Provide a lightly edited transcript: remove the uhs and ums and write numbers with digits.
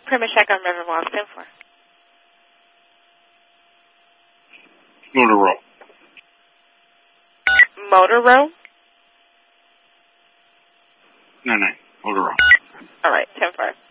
Permit check on River Walk, 10-4. Motor row. Motor row? No, motor row. All right, 10-4.